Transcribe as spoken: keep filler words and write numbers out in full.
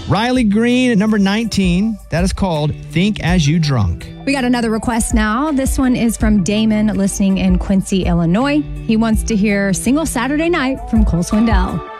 Riley Green at number nineteen. That is called Think As You Drunk. We got another request now. This one is from Damon, listening in Quincy, Illinois. He wants to hear Single Saturday Night from Cole Swindell.